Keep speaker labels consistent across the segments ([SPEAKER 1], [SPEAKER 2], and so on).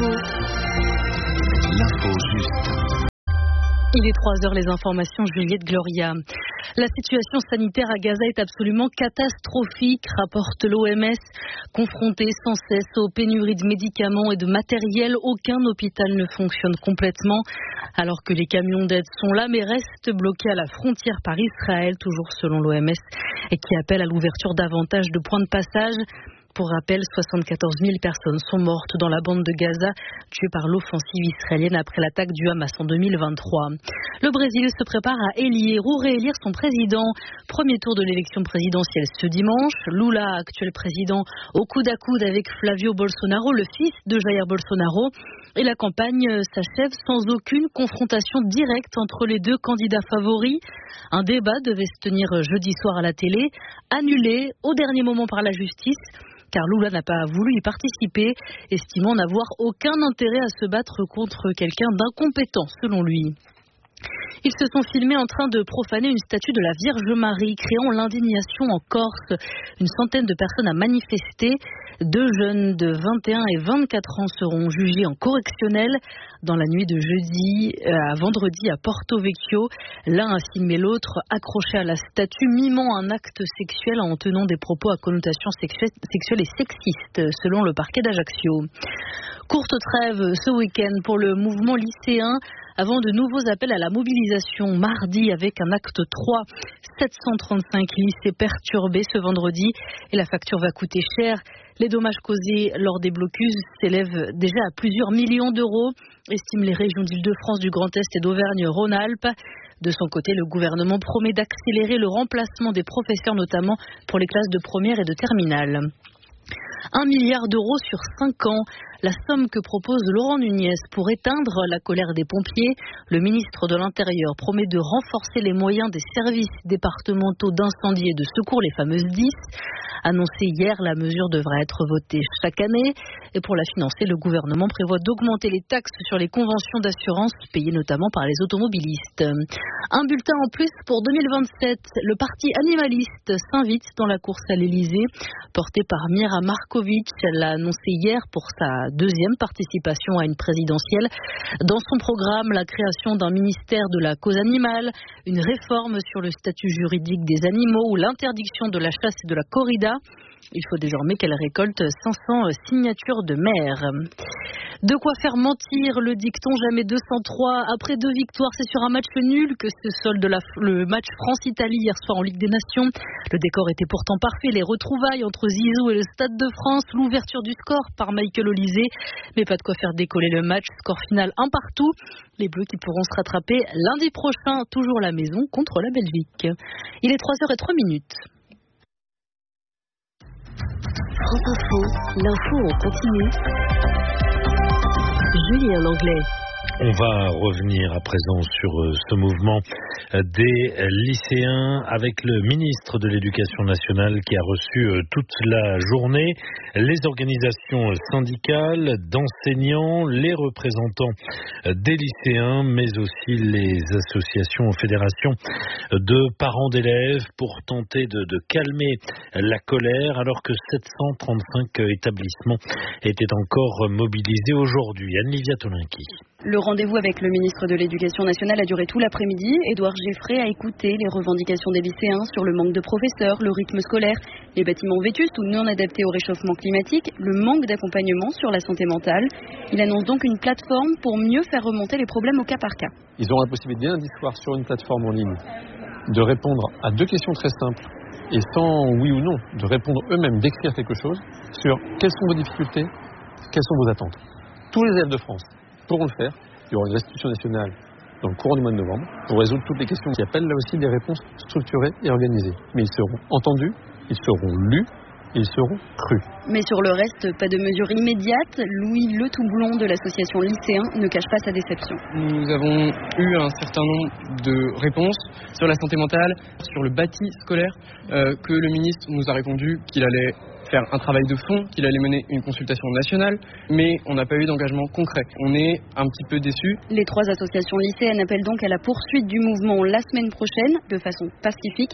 [SPEAKER 1] L'info juste.
[SPEAKER 2] Il est 3h, les informations, Juliette Gloria. La situation sanitaire à Gaza est absolument catastrophique, rapporte l'OMS. Confronté sans cesse aux pénuries de médicaments et de matériel, aucun hôpital ne fonctionne complètement. Alors que les camions d'aide sont là, mais restent bloqués à la frontière par Israël, toujours selon l'OMS, et qui appelle à l'ouverture davantage de points de passage. Pour rappel, 74 000 personnes sont mortes dans la bande de Gaza, tuées par l'offensive israélienne après l'attaque du Hamas en 2023. Le Brésil se prépare à réélire son président. Premier tour de l'élection présidentielle ce dimanche. Lula, actuel président, au coude à coude avec Flavio Bolsonaro, le fils de Jair Bolsonaro. Et la campagne s'achève sans aucune confrontation directe entre les deux candidats favoris. Un débat devait se tenir jeudi soir à la télé, annulé au dernier moment par la justice, car Lula n'a pas voulu y participer, estimant n'avoir aucun intérêt à se battre contre quelqu'un d'incompétent, selon lui. Ils se sont filmés en train de profaner une statue de la Vierge Marie, créant l'indignation en Corse. Une centaine de personnes a manifesté. 2 jeunes de 21 et 24 ans seront jugés en correctionnel dans la nuit de jeudi à vendredi à Porto Vecchio. L'un a filmé l'autre accroché à la statue, mimant un acte sexuel en tenant des propos à connotation sexuelle et sexiste, selon le parquet d'Ajaccio. Courte trêve ce week-end pour le mouvement lycéen, avant de nouveaux appels à la mobilisation mardi avec un acte 3. 735 lycées perturbés ce vendredi et la facture va coûter cher. Les dommages causés lors des blocus s'élèvent déjà à plusieurs millions d'euros, estiment les régions d'Île-de-France, du Grand Est et d'Auvergne-Rhône-Alpes. De son côté, le gouvernement promet d'accélérer le remplacement des professeurs, notamment pour les classes de première et de terminale. 1 milliard d'euros sur 5 ans, la somme que propose Laurent Nunez pour éteindre la colère des pompiers. Le ministre de l'Intérieur promet de renforcer les moyens des services départementaux d'incendie et de secours, les fameuses 10. Annoncée hier, la mesure devra être votée chaque année. Et pour la financer, le gouvernement prévoit d'augmenter les taxes sur les conventions d'assurance payées notamment par les automobilistes. Un bulletin en plus pour 2027. Le parti animaliste s'invite dans la course à l'Elysée, porté par Mira Markovic. Elle l'a annoncé hier pour sa 2e participation à une présidentielle. Dans son programme, la création d'un ministère de la cause animale, une réforme sur le statut juridique des animaux ou l'interdiction de la chasse et de la corrida. Il faut désormais qu'elle récolte 500 signatures de maires. De quoi faire mentir le dicton jamais 203. Après 2 victoires, c'est sur un match nul que se solde le match France-Italie hier soir en Ligue des Nations. Le décor était pourtant parfait. Les retrouvailles entre Zizou et le Stade de France, l'ouverture du score par Michael Olysée. Mais pas de quoi faire décoller le match. Score final 1 partout. Les Bleus qui pourront se rattraper lundi prochain, toujours à la maison, contre la Belgique. Il est 3h03.
[SPEAKER 3] France Info, l'info en continu. Julien Anglais.
[SPEAKER 4] On va revenir à présent sur ce mouvement des lycéens avec le ministre de l'Éducation nationale qui a reçu toute la journée les organisations syndicales d'enseignants, les représentants des lycéens, mais aussi les associations, fédérations de parents d'élèves pour tenter de calmer la colère alors que 735 établissements étaient encore mobilisés aujourd'hui. Anne-Livia Tolinki.
[SPEAKER 5] Le rendez-vous avec le ministre de l'Éducation nationale a duré tout l'après-midi. Édouard Geffray a écouté les revendications des lycéens sur le manque de professeurs, le rythme scolaire, les bâtiments vétustes ou non adaptés au réchauffement climatique, le manque d'accompagnement sur la santé mentale. Il annonce donc une plateforme pour mieux faire remonter les problèmes au cas par cas.
[SPEAKER 6] Ils auront la possibilité lundi soir sur une plateforme en ligne de répondre à 2 questions très simples et sans oui ou non, de répondre eux-mêmes, d'écrire quelque chose sur quelles sont vos difficultés, quelles sont vos attentes. Tous les élèves de France pourront le faire. Il y aura une restitution nationale dans le courant du mois de novembre pour résoudre toutes les questions qui appellent là aussi des réponses structurées et organisées. Mais ils seront entendus, ils seront lus, ils seront crus.
[SPEAKER 5] Mais sur le reste, pas de mesures immédiates. Louis Le Toublon de l'association Lycéens ne cache pas sa déception.
[SPEAKER 7] Nous avons eu un certain nombre de réponses sur la santé mentale, sur le bâti scolaire, que le ministre nous a répondu qu'il allait faire un travail de fond, qu'il allait mener une consultation nationale, mais on n'a pas eu d'engagement concret. On est un petit peu déçus.
[SPEAKER 5] Les 3 associations lycéennes appellent donc à la poursuite du mouvement la semaine prochaine, de façon pacifique.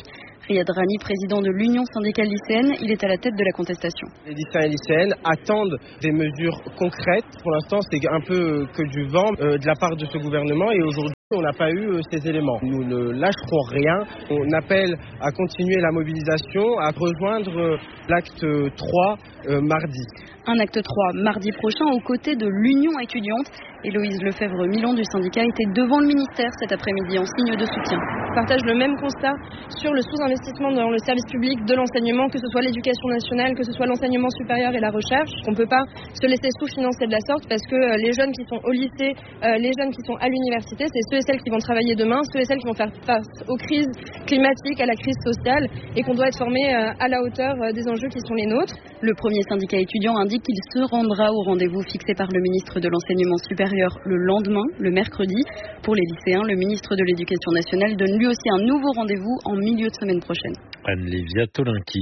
[SPEAKER 5] Riyad Rani, président de l'Union syndicale lycéenne, il est à la tête de la contestation.
[SPEAKER 8] Les lycéens et lycéennes attendent des mesures concrètes. Pour l'instant, c'est un peu que du vent de la part de ce gouvernement et aujourd'hui, on n'a pas eu ces éléments. Nous ne lâcherons rien. On appelle à continuer la mobilisation, à rejoindre l'acte 3 mardi.
[SPEAKER 5] Un acte 3 mardi prochain aux côtés de l'Union étudiante. Héloïse Lefebvre-Milon du syndicat était devant le ministère cet après-midi en signe de soutien.
[SPEAKER 9] On partage le même constat sur le sous-investissement dans le service public de l'enseignement, que ce soit l'éducation nationale, que ce soit l'enseignement supérieur et la recherche. On ne peut pas se laisser sous-financer de la sorte parce que les jeunes qui sont au lycée, les jeunes qui sont à l'université, c'est ceux et celles qui vont travailler demain, ceux et celles qui vont faire face aux crises climatiques, à la crise sociale et qu'on doit être formé à la hauteur des enjeux qui sont les nôtres.
[SPEAKER 5] Le premier syndicat étudiant indique qu'il se rendra au rendez-vous fixé par le ministre de l'Enseignement supérieur le lendemain, le mercredi. Pour les lycéens, le ministre de l'Éducation nationale donne lui aussi un nouveau rendez-vous en milieu de semaine prochaine.
[SPEAKER 4] Anne-Livia Tolinki.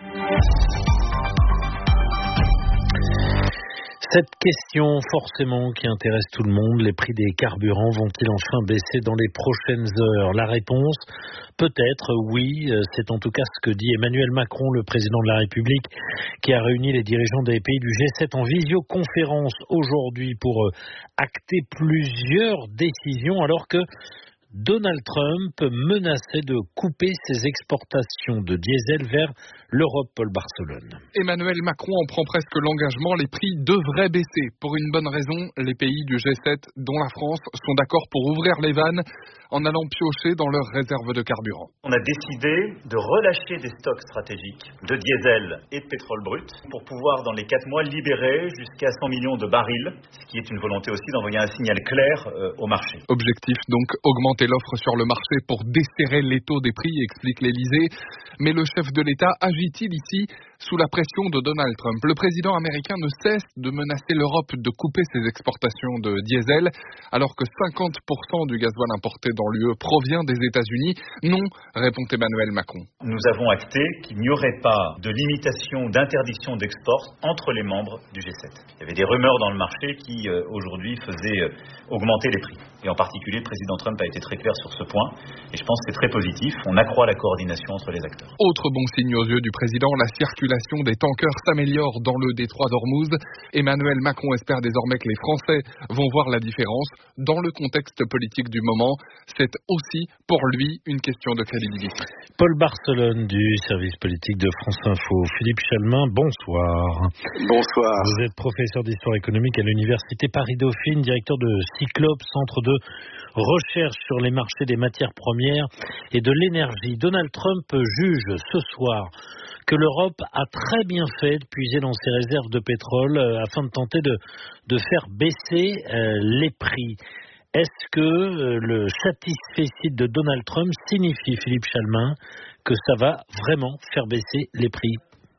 [SPEAKER 4] Cette question forcément qui intéresse tout le monde, les prix des carburants vont-ils enfin baisser dans les prochaines heures? La réponse, peut-être oui, c'est en tout cas ce que dit Emmanuel Macron, le président de la République, qui a réuni les dirigeants des pays du G7 en visioconférence aujourd'hui pour acter plusieurs décisions alors que Donald Trump menaçait de couper ses exportations de diesel vers l'Europe. Paul Barcelone.
[SPEAKER 10] Emmanuel Macron en prend presque l'engagement, les prix devraient baisser. Pour une bonne raison, les pays du G7, dont la France, sont d'accord pour ouvrir les vannes en allant piocher dans leurs réserves de carburant.
[SPEAKER 11] On a décidé de relâcher des stocks stratégiques de diesel et de pétrole brut pour pouvoir, dans les 4 mois, libérer jusqu'à 100 millions de barils, ce qui est une volonté aussi d'envoyer un signal clair au marché.
[SPEAKER 10] Objectif donc, augmenter l'offre sur le marché pour desserrer l'étau des prix, explique l'Élysée. Mais le chef de l'État agit-il ici sous la pression de Donald Trump? Le président américain ne cesse de menacer l'Europe de couper ses exportations de diesel, alors que 50% du gasoil importé dans l'UE provient des États-Unis. Non, répond Emmanuel Macron.
[SPEAKER 11] Nous avons acté qu'il n'y aurait pas de limitation, d'interdiction d'export entre les membres du G7. Il y avait des rumeurs dans le marché qui, aujourd'hui, faisaient augmenter les prix. Et en particulier, le président Trump a été très clair sur ce point. Et je pense que c'est très positif. On accroît la coordination entre les acteurs.
[SPEAKER 10] Autre bon signe aux yeux du président, la circulation des tankers s'améliore dans le détroit d'Ormuz. Emmanuel Macron espère désormais que les Français vont voir la différence. Dans le contexte politique du moment, c'est aussi pour lui une question de crédibilité.
[SPEAKER 4] Paul Barcelone du service politique de France Info. Philippe Chalmin, bonsoir.
[SPEAKER 12] Bonsoir.
[SPEAKER 4] Vous êtes professeur d'histoire économique à l'université Paris-Dauphine, directeur de Cyclope, centre de recherche sur les marchés des matières premières et de l'énergie. Donald Trump juge ce soir que l'Europe a très bien fait de puiser dans ses réserves de pétrole afin de tenter de faire baisser les prix. Est-ce que le satisfecit de Donald Trump signifie, Philippe Chalmin, que ça va vraiment faire baisser les prix?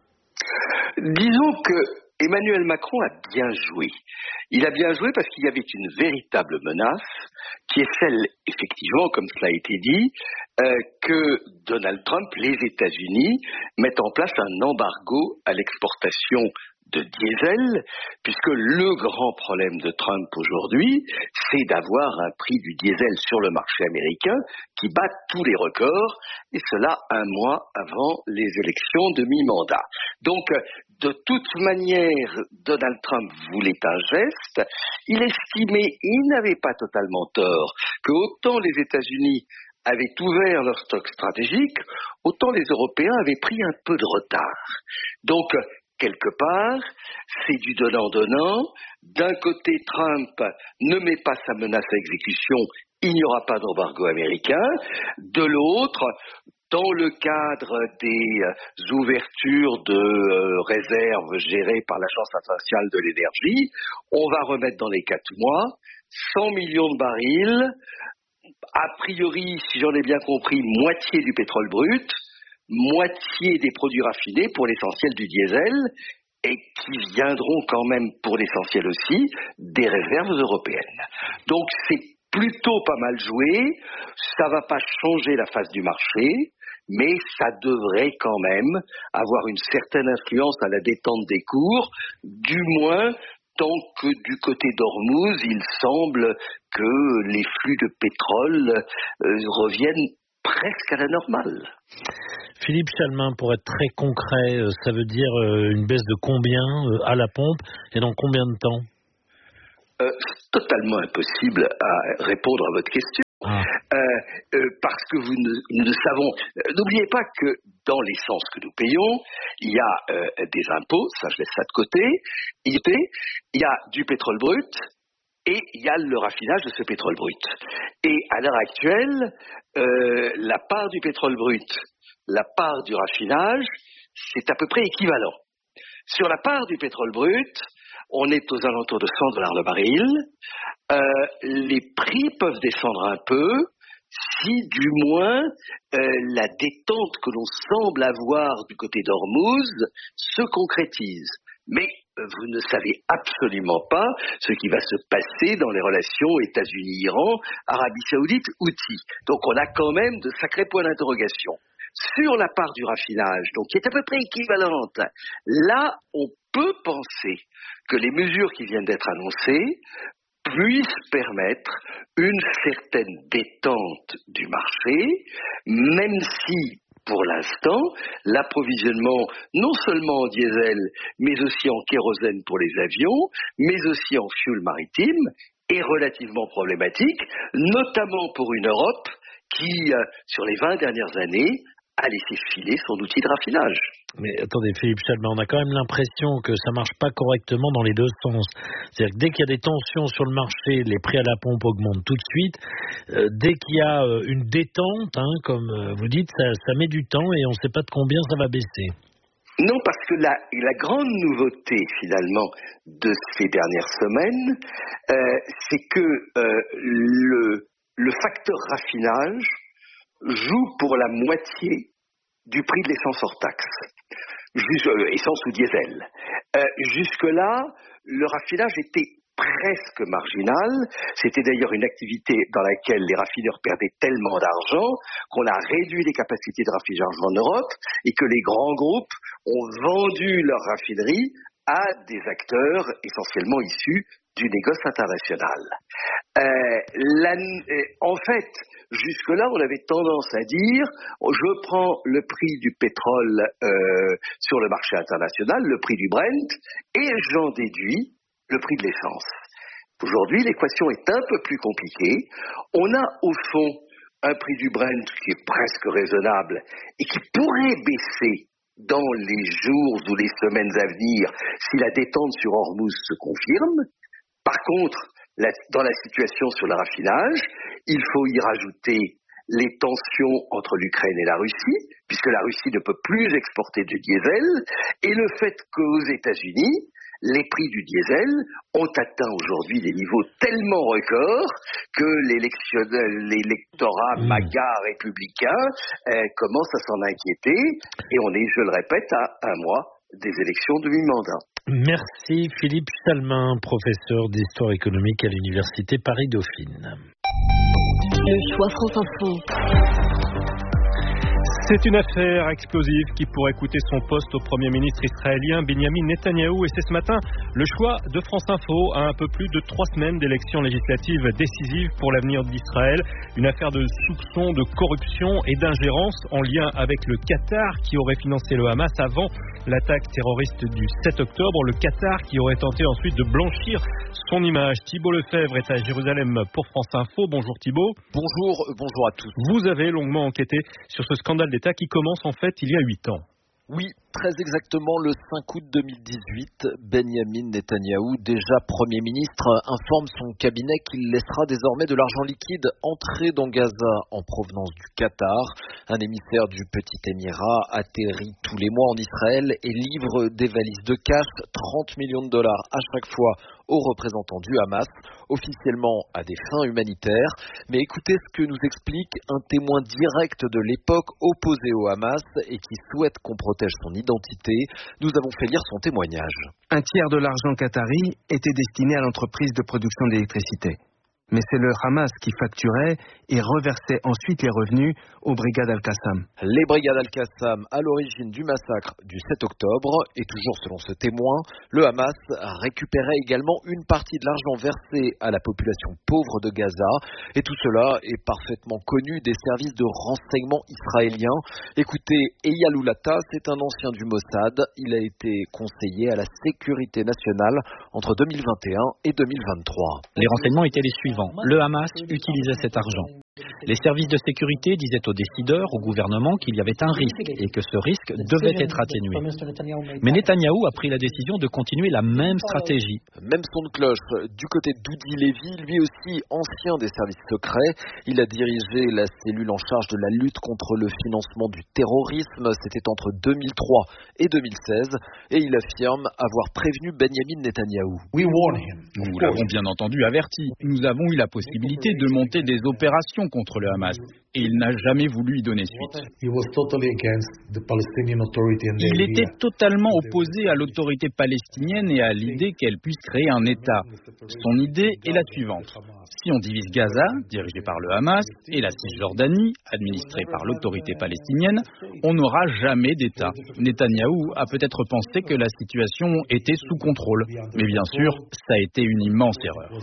[SPEAKER 12] Disons que Emmanuel Macron a bien joué. Il a bien joué parce qu'il y avait une véritable menace qui est celle, effectivement, comme cela a été dit, que Donald Trump, les États-Unis, mettent en place un embargo à l'exportation de diesel, puisque le grand problème de Trump aujourd'hui, c'est d'avoir un prix du diesel sur le marché américain qui bat tous les records, et cela un mois avant les élections de mi-mandat. Donc, de toute manière, Donald Trump voulait un geste. Il estimait, il n'avait pas totalement tort, que autant les États-Unis avaient ouvert leur stock stratégique, autant les Européens avaient pris un peu de retard. Donc, quelque part, c'est du donnant-donnant. D'un côté, Trump ne met pas sa menace à exécution, il n'y aura pas d'embargo américain. De l'autre, dans le cadre des ouvertures de réserves gérées par l'Agence internationale de l'énergie, on va remettre dans les 4 mois 100 millions de barils, a priori, si j'en ai bien compris, moitié du pétrole brut, moitié des produits raffinés pour l'essentiel du diesel, et qui viendront quand même pour l'essentiel aussi des réserves européennes. Donc c'est plutôt pas mal joué, ça va pas changer la face du marché, mais ça devrait quand même avoir une certaine influence à la détente des cours, du moins tant que du côté d'Ormuz, il semble que les flux de pétrole reviennent presque à la normale.
[SPEAKER 4] Philippe Chalmin, pour être très concret, ça veut dire une baisse de combien à la pompe et dans combien de temps?
[SPEAKER 12] C'est totalement impossible à répondre à votre question. Parce que nous savons, n'oubliez pas que dans l'essence que nous payons, il y a des impôts, ça je laisse ça de côté, il y a du pétrole brut et il y a le raffinage de ce pétrole brut. Et à l'heure actuelle, la part du pétrole brut, la part du raffinage, c'est à peu près équivalent. Sur la part du pétrole brut, on est aux alentours de $100 le baril. Les prix peuvent descendre un peu si du moins la détente que l'on semble avoir du côté d'Ormuz se concrétise. Mais vous ne savez absolument pas ce qui va se passer dans les relations États-Unis-Iran, Arabie Saoudite, Houthis. Donc on a quand même de sacrés points d'interrogation. Sur la part du raffinage, donc qui est à peu près équivalente, là on peut penser que les mesures qui viennent d'être annoncées puissent permettre une certaine détente du marché, même si, pour l'instant, l'approvisionnement, non seulement en diesel, mais aussi en kérosène pour les avions, mais aussi en fuel maritime, est relativement problématique, notamment pour une Europe qui, sur les 20 dernières années, a laissé filer son outil de raffinage.
[SPEAKER 4] Mais attendez, Philippe Chalmin, on a quand même l'impression que ça marche pas correctement dans les deux sens. C'est-à-dire que dès qu'il y a des tensions sur le marché, les prix à la pompe augmentent tout de suite. Dès qu'il y a une détente, comme vous dites, ça met du temps et on ne sait pas de combien ça va baisser.
[SPEAKER 12] Non, parce que la grande nouveauté, finalement, de ces dernières semaines, c'est que le facteur raffinage joue pour la moitié du prix de l'essence hors taxe, essence ou diesel. Jusque-là, le raffinage était presque marginal. C'était d'ailleurs une activité dans laquelle les raffineurs perdaient tellement d'argent qu'on a réduit les capacités de raffinage en Europe et que les grands groupes ont vendu leurs raffineries à des acteurs essentiellement issus du négoce international. En fait, jusque-là, on avait tendance à dire je prends le prix du pétrole sur le marché international, le prix du Brent, et j'en déduis le prix de l'essence. Aujourd'hui, l'équation est un peu plus compliquée. On a au fond un prix du Brent qui est presque raisonnable et qui pourrait baisser dans les jours ou les semaines à venir si la détente sur Hormuz se confirme. Par contre, dans la situation sur le raffinage, il faut y rajouter les tensions entre l'Ukraine et la Russie, puisque la Russie ne peut plus exporter du diesel, et le fait qu'aux États-Unis, les prix du diesel ont atteint aujourd'hui des niveaux tellement records que l'électorat MAGA républicain commence à s'en inquiéter, et on est, je le répète, à un mois des élections de mi-mandat.
[SPEAKER 4] Merci Philippe Chalmin, professeur d'histoire économique à l'université Paris-Dauphine.
[SPEAKER 3] Le choix France Info.
[SPEAKER 13] C'est une affaire explosive qui pourrait coûter son poste au Premier ministre israélien Benjamin Netanyahou. Et c'est ce matin le choix de France Info à un peu plus de 3 semaines d'élections législatives décisives pour l'avenir d'Israël. Une affaire de soupçons de corruption et d'ingérence en lien avec le Qatar qui aurait financé le Hamas avant l'attaque terroriste du 7 octobre. Le Qatar qui aurait tenté ensuite de blanchir son image. Thibault Lefebvre est à Jérusalem pour France Info. Bonjour Thibault.
[SPEAKER 14] Bonjour à tous.
[SPEAKER 13] Vous avez longuement enquêté sur ce scandale d'État qui commence en fait il y a 8 ans.
[SPEAKER 14] Oui, très exactement le 5 août 2018, Benjamin Netanyahou, déjà Premier ministre, informe son cabinet qu'il laissera désormais de l'argent liquide entrer dans Gaza en provenance du Qatar. Un émissaire du Petit Émirat atterrit tous les mois en Israël et livre des valises de cash, $30 millions à chaque fois aux représentants du Hamas, officiellement à des fins humanitaires. Mais écoutez ce que nous explique un témoin direct de l'époque opposé au Hamas et qui souhaite qu'on protège son identité. Nous avons fait lire son témoignage.
[SPEAKER 15] Un tiers de l'argent qatari était destiné à l'entreprise de production d'électricité. mais c'est le Hamas qui facturait et reversait ensuite les revenus aux brigades Al-Qassam.
[SPEAKER 14] Les brigades Al-Qassam à l'origine du massacre du 7 octobre, et toujours selon ce témoin, le Hamas récupérait également une partie de l'argent versé à la population pauvre de Gaza, et tout cela est parfaitement connu des services de renseignement israéliens. Écoutez, Eyal Oulata, c'est un ancien du Mossad, il a été conseiller à la sécurité nationale entre 2021 et 2023.
[SPEAKER 16] Les renseignements étaient les suivants. Le Hamas utilisait cet argent. Les services de sécurité disaient aux décideurs, au gouvernement, qu'il y avait un risque et que ce risque devait être atténué. Mais Netanyahou a pris la décision de continuer la même stratégie.
[SPEAKER 14] Même son de cloche du côté d'Udi Levy, lui aussi ancien des services secrets. Il a dirigé la cellule en charge de la lutte contre le financement du terrorisme. C'était entre 2003 et 2016. Et il affirme avoir prévenu Benjamin Netanyahou.
[SPEAKER 17] Nous l'avons bien entendu averti. Nous avons eu la possibilité de monter des opérations contre le Hamas et il n'a jamais voulu y donner suite. Il était totalement opposé à l'autorité palestinienne et à l'idée qu'elle puisse créer un État. Son idée est la suivante. Si on divise Gaza, dirigé par le Hamas, et la Cisjordanie, administrée par l'autorité palestinienne, on n'aura jamais d'État. Netanyahou a peut-être pensé que la situation était sous contrôle, mais bien sûr, ça a été une immense erreur.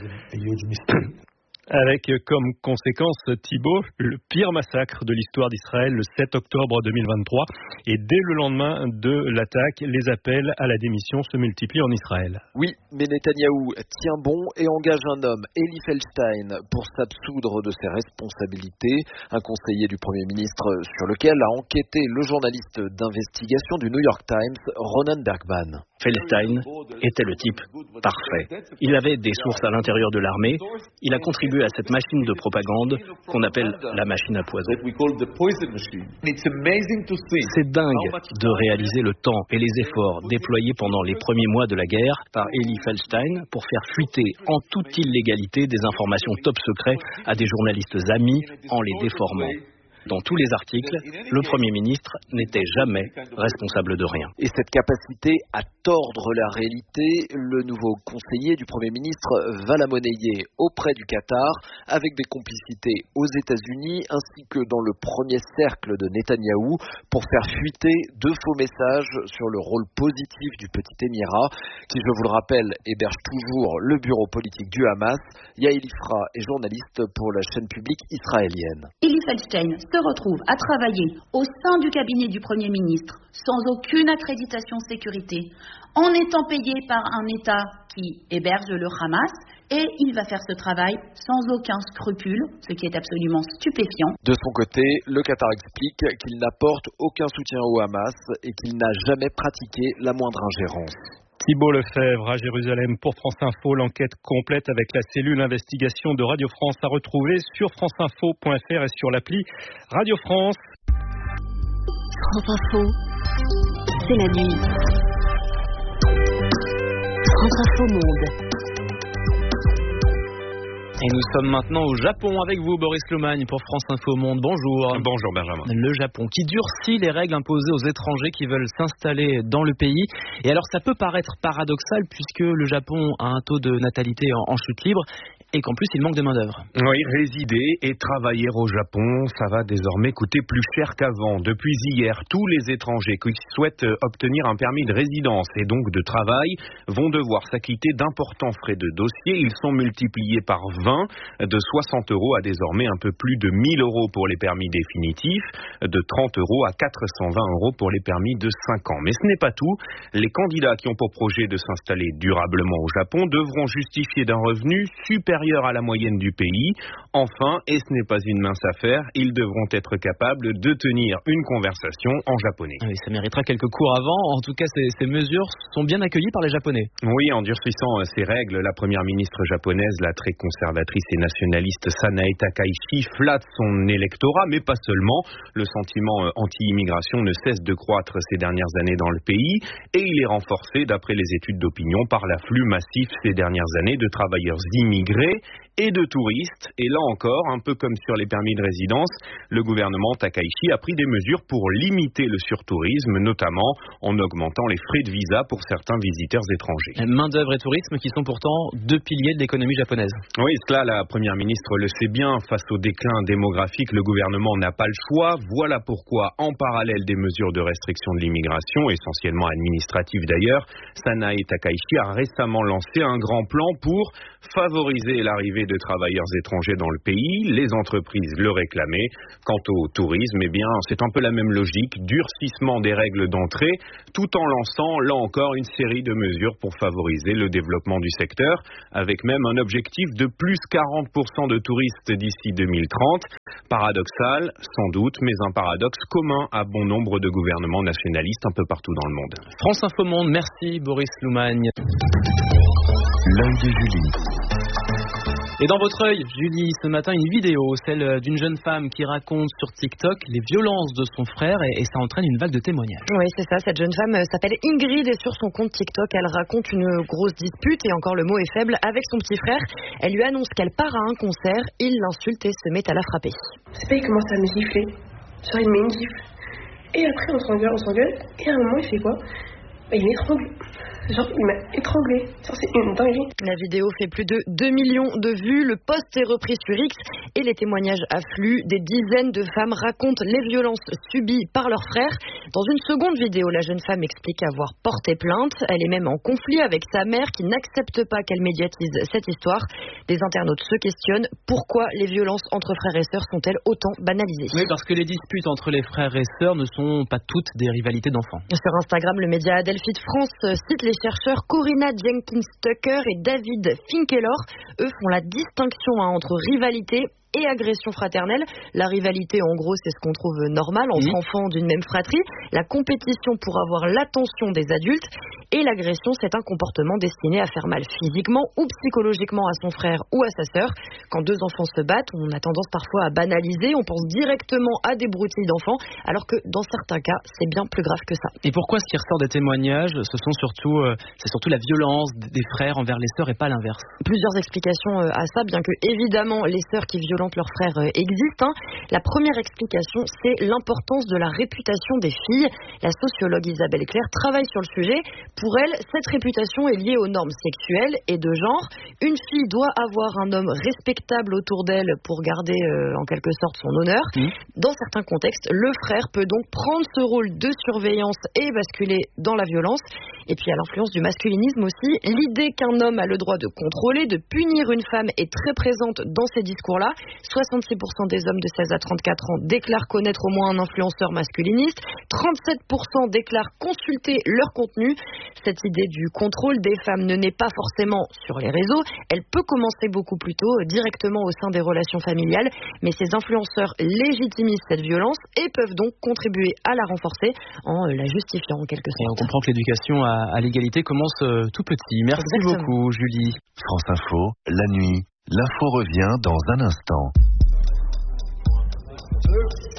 [SPEAKER 13] Avec comme conséquence, Thibault, le pire massacre de l'histoire d'Israël le 7 octobre 2023. Et dès le lendemain de l'attaque, les appels à la démission se multiplient en Israël.
[SPEAKER 14] Oui, mais Netanyahou tient bon et engage un homme, Eli Feldstein, pour s'absoudre de ses responsabilités. Un conseiller du Premier ministre sur lequel a enquêté le journaliste d'investigation du New York Times, Ronan Bergman.
[SPEAKER 16] Feldstein était le type parfait. Il avait des sources à l'intérieur de l'armée. Il a contribué à cette machine de propagande qu'on appelle la machine à poison. C'est dingue de réaliser le temps et les efforts déployés pendant les premiers mois de la guerre par Eli Feldstein pour faire fuiter en toute illégalité des informations top secrets à des journalistes amis en les déformant. Dans tous les articles, le Premier ministre n'était jamais responsable de rien.
[SPEAKER 14] Et cette capacité à tordre la réalité, le nouveau conseiller du Premier ministre va la monnayer auprès du Qatar, avec des complicités aux États-Unis, ainsi que dans le premier cercle de Netanyahou, pour faire fuiter de faux messages sur le rôle positif du petit émirat, qui, je vous le rappelle, héberge toujours le bureau politique du Hamas. Yael Ifra est journaliste pour la chaîne publique israélienne.
[SPEAKER 18] Eli Feldstein se retrouve à travailler au sein du cabinet du Premier ministre sans aucune accréditation sécurité, en étant payé par un État qui héberge le Hamas, et il va faire ce travail sans aucun scrupule, ce qui est absolument stupéfiant.
[SPEAKER 14] De son côté, le Qatar explique qu'il n'apporte aucun soutien au Hamas et qu'il n'a jamais pratiqué la moindre ingérence.
[SPEAKER 13] Thibault Lefebvre à Jérusalem pour France Info. L'enquête complète avec la cellule investigation de Radio France à retrouver sur franceinfo.fr et sur l'appli Radio France.
[SPEAKER 3] France Info, c'est la nuit. France Info Monde.
[SPEAKER 19] Et nous sommes maintenant au Japon avec vous, Boris Lomagne, pour France Info Monde. Bonjour.
[SPEAKER 20] Bonjour Benjamin.
[SPEAKER 19] Le Japon qui durcit les règles imposées aux étrangers qui veulent s'installer dans le pays. Et alors ça peut paraître paradoxal puisque le Japon a un taux de natalité en chute libre et qu'en plus il manque de main d'œuvre.
[SPEAKER 20] Oui, résider et travailler au Japon, ça va désormais coûter plus cher qu'avant. Depuis hier, tous les étrangers qui souhaitent obtenir un permis de résidence et donc de travail vont devoir s'acquitter d'importants frais de dossier. Ils sont multipliés par 20, de 60 € à désormais un peu plus de 1 000 € pour les permis définitifs, de 30 € à 420 € pour les permis de 5 ans. Mais ce n'est pas tout. Les candidats qui ont pour projet de s'installer durablement au Japon devront justifier d'un revenu supérieur à la moyenne du pays. Enfin, et ce n'est pas une mince affaire, ils devront être capables de tenir une conversation en japonais.
[SPEAKER 19] Oui, ça méritera quelques cours avant. En tout cas, ces mesures sont bien accueillies par les Japonais.
[SPEAKER 20] Oui, en durcissant ces règles, la première ministre japonaise, la très conservatrice et nationaliste Sanae Takaichi, flatte son électorat, mais pas seulement. Le sentiment anti-immigration ne cesse de croître ces dernières années dans le pays et il est renforcé, d'après les études d'opinion, par l'afflux massif ces dernières années de travailleurs immigrés. et de touristes. Et là encore, un peu comme sur les permis de résidence, le gouvernement Takaichi a pris des mesures pour limiter le surtourisme, notamment en augmentant les frais de visa pour certains visiteurs étrangers.
[SPEAKER 19] Main-d'œuvre et tourisme qui sont pourtant deux piliers de l'économie japonaise.
[SPEAKER 20] Oui, cela, la première ministre le sait bien. Face au déclin démographique, le gouvernement n'a pas le choix. Voilà pourquoi, en parallèle des mesures de restriction de l'immigration, essentiellement administratives d'ailleurs, Sanae Takaichi a récemment lancé un grand plan pour favoriser l'arrivée de travailleurs étrangers dans le pays. Les entreprises le réclamaient. Quant au tourisme, eh bien, c'est un peu la même logique. Durcissement des règles d'entrée, tout en lançant, là encore, une série de mesures pour favoriser le développement du secteur, avec même un objectif de plus 40% de touristes d'ici 2030. Paradoxal, sans doute, mais un paradoxe commun à bon nombre de gouvernements nationalistes un peu partout dans le monde.
[SPEAKER 19] France Info Monde, merci Boris Loumagne.
[SPEAKER 1] L'œil de Julie.
[SPEAKER 19] Et dans votre œil, Julie, ce matin, une vidéo, celle d'une jeune femme qui raconte sur TikTok les violences de son frère et ça entraîne une vague de témoignages.
[SPEAKER 21] Oui, c'est ça. Cette jeune femme s'appelle Ingrid et sur son compte TikTok, elle raconte une grosse dispute et encore le mot est faible avec son petit frère. Elle lui annonce qu'elle part à un concert, il l'insulte et se met à la frapper.
[SPEAKER 9] C'est pas, il commence à me gifler. Genre, il met une gifle. Et après, on s'engueule. Et à un moment, il fait quoi? Il m'étrangle. Genre, il m'a étranglé. C'est une dinguerie.
[SPEAKER 21] La vidéo fait plus de 2 millions de vues. Le post est repris sur X et les témoignages affluent. Des dizaines de femmes racontent les violences subies par leurs frères. Dans une seconde vidéo, la jeune femme explique avoir porté plainte. Elle est même en conflit avec sa mère qui n'accepte pas qu'elle médiatise cette histoire. Des internautes se questionnent. Pourquoi les violences entre frères et sœurs sont-elles autant banalisées?
[SPEAKER 19] Oui, parce que les disputes entre les frères et sœurs ne sont pas toutes des rivalités d'enfants.
[SPEAKER 21] Sur Instagram, le média Adelphi de France cite les chercheurs Corinna Jenkins-Tucker et David Finkelor. Eux font la distinction entre rivalité et agression fraternelle. La rivalité, en gros, c'est ce qu'on trouve normal entre enfants d'une même fratrie. La compétition pour avoir l'attention des adultes. Et l'agression, c'est un comportement destiné à faire mal physiquement ou psychologiquement à son frère ou à sa sœur. Quand deux enfants se battent, on a tendance parfois à banaliser. On pense directement à des broutilles d'enfants, alors que dans certains cas, c'est bien plus grave que ça.
[SPEAKER 19] Et pourquoi ce qui ressort des témoignages, c'est surtout la violence des frères envers les sœurs et pas l'inverse?
[SPEAKER 21] Plusieurs explications à ça, bien que évidemment les sœurs qui violentent leurs frères existent. La première explication, c'est l'importance de la réputation des filles. La sociologue Isabelle Claire travaille sur le sujet. Pour elle, cette réputation est liée aux normes sexuelles et de genre. Une fille doit avoir un homme respectable autour d'elle pour garder en quelque sorte son honneur. Dans certains contextes, le frère peut donc prendre ce rôle de surveillance et basculer dans la violence. Et puis à l'influence du masculinisme aussi, l'idée qu'un homme a le droit de contrôler, de punir une femme est très présente dans ces discours-là. 66% des hommes de 16 à 34 ans déclarent connaître au moins un influenceur masculiniste. 37% déclarent consulter leur contenu. Cette idée du contrôle des femmes ne naît pas forcément sur les réseaux. Elle peut commencer beaucoup plus tôt, directement au sein des relations familiales. Mais ces influenceurs légitimisent cette violence et peuvent donc contribuer à la renforcer en la justifiant en quelque sorte.
[SPEAKER 19] Et on comprend que l'éducation à l'égalité commence tout petit. Merci beaucoup, Julie.
[SPEAKER 1] France Info, la nuit. L'info revient dans un instant.